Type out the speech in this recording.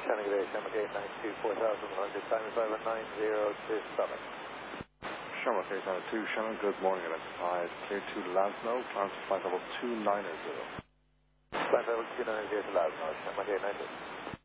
Shannon G'day, Shamrock 892 4100, time is 590 to Summit. Shamrock 892, Shannon, good morning, identified K2 Lasno, climb to flight level 290. Flight level 290 to Lasno, Shamrock 892.